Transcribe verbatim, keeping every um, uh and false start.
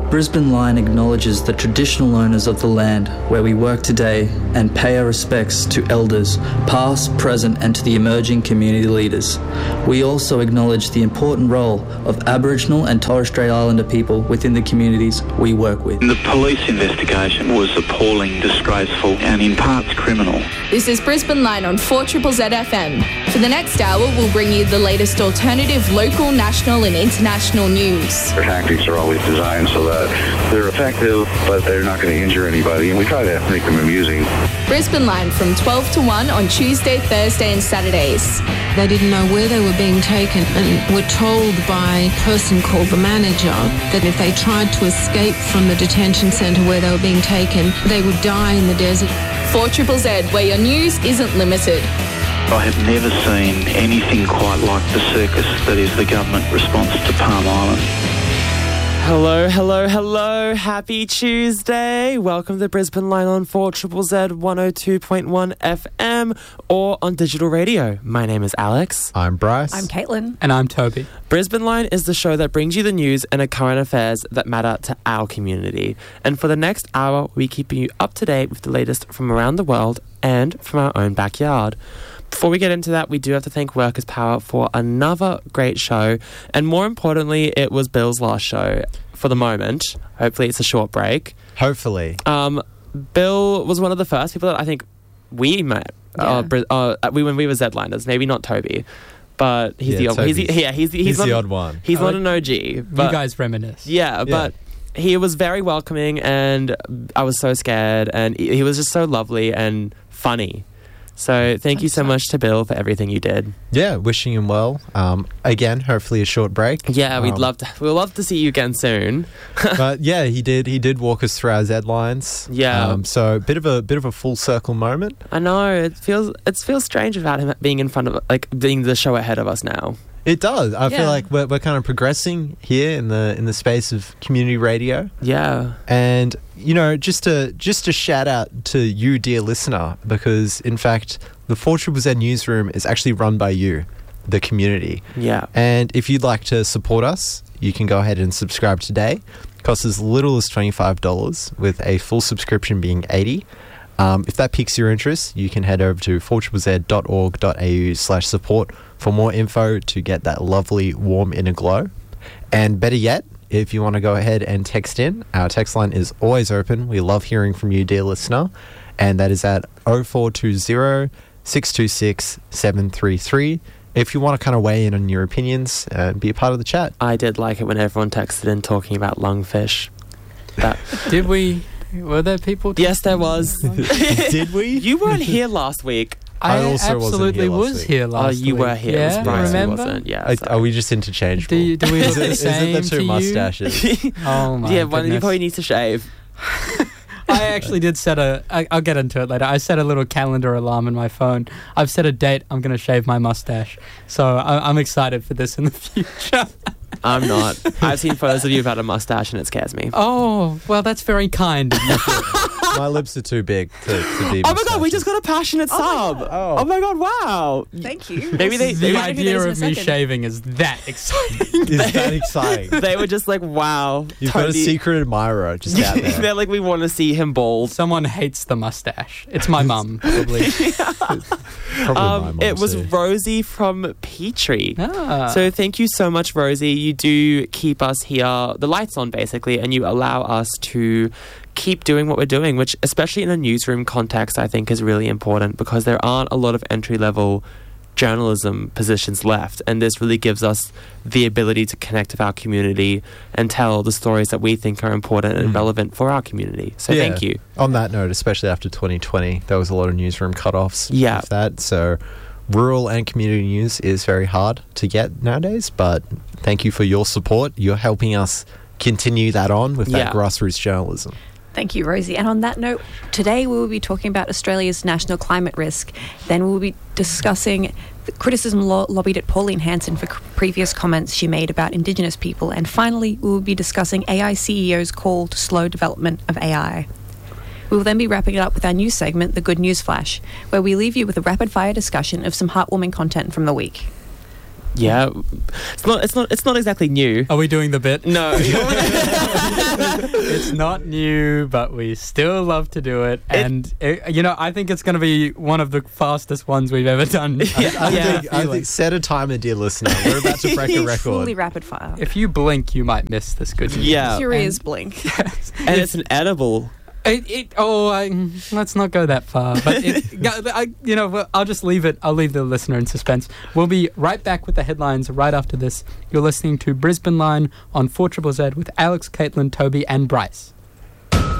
Brisbane Line acknowledges the traditional owners of the land where we work today and pay our respects to elders, past, present, and to the emerging community leaders. We also acknowledge the important role of Aboriginal and Torres Strait Islander people within the communities we work with. The police investigation was appalling, disgraceful, and in parts criminal. This is Brisbane Line on four Z Z Z F M. For the next hour, we'll bring you the latest alternative, local, national, and international news. Their tactics are always designed so that they're effective, but they're not going to injure anybody, and we try to make them amusing. Brisbane Line from twelve to one on Tuesday, Thursday, and Saturdays. They didn't know where they were being taken and were told by a person called the manager that if they tried to escape from the detention centre where they were being taken, they would die in the desert. four Z Z Z, where your news isn't limited. I have never seen anything quite like the circus that is the government response to Palm Island. Hello, hello, hello. Happy Tuesday. Welcome to Brisbane Line on four Z Z Z one oh two point one F M or on digital radio. My name is Alex. I'm Bryce. I'm Caitlin. And I'm Toby. Brisbane Line is the show that brings you the news and current affairs that matter to our community. And for the next hour, we keep you up to date with the latest from around the world and from our own backyard. Before we get into that, we do have to thank Workers Power for another great show. And more importantly, it was Bill's last show for the moment. Hopefully it's a short break. Hopefully. Um, Bill was one of the first people that I think we met Yeah. uh, uh, we, when we were Zedliners. Maybe not Toby, but he's Yeah, the odd, he's the, Toby's- yeah, he's the, he's, He's not, the odd one. He's I not like- an O G. But, you guys reminisce. Yeah, but he was very welcoming and I was so scared and he he was just so lovely and funny. So thank you so much to Bill for everything you did. Yeah, wishing him well. Um, again, hopefully a short break. Yeah, we'd Um, love to. We'd love to see you again soon. But yeah, he did. He did walk us through our Z lines. Yeah. Um, so bit of a bit of a full circle moment. I know it feels it feels strange about him being in front of like being the show ahead of us now. It does. I Yeah. feel like we're we're kind of progressing here in the in the space of community radio. Yeah. And you know, just to just to shout out to you, dear listener, because in fact, the four Z Z Z newsroom is actually run by you, the community. Yeah. And if you'd like to support us, you can go ahead and subscribe today. It costs as little as twenty-five dollars, with a full subscription being eighty dollars. Um, if that piques your interest, you can head over to four z z z dot org dot a u slash support for more info to get that lovely warm inner glow. And better yet, if you want to go ahead and text in, our text line is always open. We love hearing from you, dear listener. And that is at oh four two zero, six two six, seven three three. If you want to kind of weigh in on your opinions and be a part of the chat. I did like it when everyone texted in talking about lungfish. That Did we? Were there people? yes, there was. Did we? You weren't here last week. I I, also wasn't absolutely here last was week. here last Oh, week. you were here. Yeah, it was Bryce who remember? wasn't. Yeah. Are, sorry. are we just interchangeable? Do, you, do we Is look it, the is it same the two to you? mustaches? Oh my yeah, one of you goodness. probably needs to shave. I actually did set a. I, I'll get into it later. I set a little calendar alarm in my phone. I've set a date. I'm going to shave my mustache. So I, I'm excited for this in the future. I'm not. I've seen photos of you without a mustache and it scares me. Oh, well, that's very kind of you. My lips are too big to, to be Oh my god, we mustaches. just got a passionate sub. Oh. Oh my god, wow. Thank you. Maybe they, The they, idea in a of me second. shaving is that exciting. Is that exciting? they were just like, wow. You've got a Tony- secret admirer just out there. They're like, we want to see him bald. Someone hates the mustache. It's my mum, probably. Probably my Um, mom it was too. Rosie from Petrie. Ah. So thank you so much, Rosie. You do keep us here, the lights on basically, and you allow us to keep doing what we're doing, which especially in a newsroom context I think is really important because there aren't a lot of entry-level journalism positions left, and this really gives us the ability to connect with our community and tell the stories that we think are important and Mm. relevant for our community. So Yeah. thank you. On that note, especially after twenty twenty, there was a lot of newsroom cut-offs Yeah. with that. So rural and community news is very hard to get nowadays, but thank you for your support. You're helping us continue that on with that Yeah. grassroots journalism. Thank you, Rosie. And on that note, today we will be talking about Australia's national climate risk. Then we will be discussing the criticism lo- lobbied at Pauline Hanson for c- previous comments she made about Indigenous people. And finally, we will be discussing A I C E O's call to slow development of A I. We will then be wrapping it up with our news segment, The Good News Flash, where we leave you with a rapid-fire discussion of some heartwarming content from the week. Yeah, it's not. It's not. It's not exactly new. Are we doing the bit? No. It's not new, but we still love to do it. And, it, you know, I think it's going to be one of the fastest ones we've ever done. I, I, Yeah. think, I think set a timer, dear listener. We're about to break a record. Truly rapid fire. If you blink, you might miss this good news. Yeah. Curious blink. And it's an edible. It, it, oh, I, let's not go that far. But, it, I, you know, I'll just leave it. I'll leave the listener in suspense. We'll be right back with the headlines right after this. You're listening to Brisbane Line on four Z Z Z with Alex, Caitlin, Toby and Bryce.